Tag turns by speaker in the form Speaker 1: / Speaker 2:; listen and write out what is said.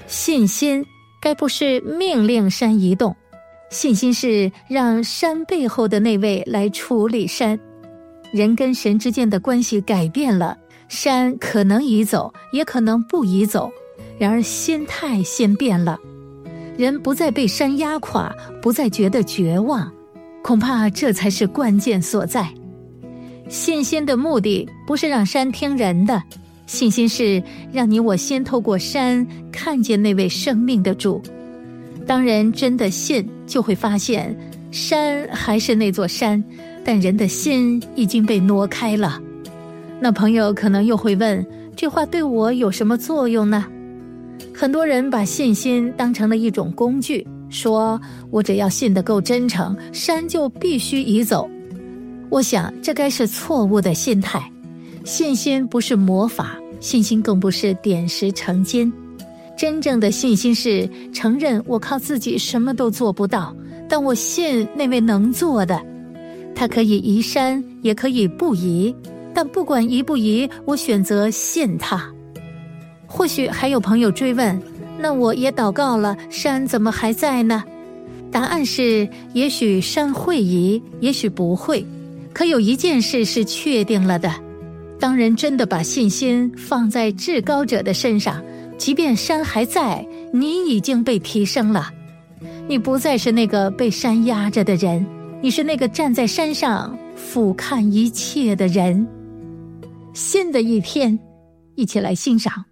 Speaker 1: 信心该不是命令山移动，信心是让山背后的那位来处理山。人跟神之间的关系改变了，山可能移走，也可能不移走，然而心态先变了，人不再被山压垮，不再觉得绝望，恐怕这才是关键所在。信心的目的不是让山听人的，信心是让你我先透过山看见那位生命的主。当人真的信，就会发现山还是那座山，但人的心已经被挪开了。那朋友可能又会问，这话对我有什么作用呢？很多人把信心当成了一种工具，说我只要信得够真诚，山就必须移走。我想这该是错误的心态。信心不是魔法，信心更不是点石成金。真正的信心是承认我靠自己什么都做不到，但我信那位能做的。他可以移山，也可以不移，但不管移不移，我选择信他。或许还有朋友追问，那我也祷告了，山怎么还在呢？答案是，也许山会移，也许不会。可有一件事是确定了的，当人真的把信心放在至高者的身上，即便山还在，你已经被提升了。你不再是那个被山压着的人，你是那个站在山上俯瞰一切的人。新的一天，一起来欣赏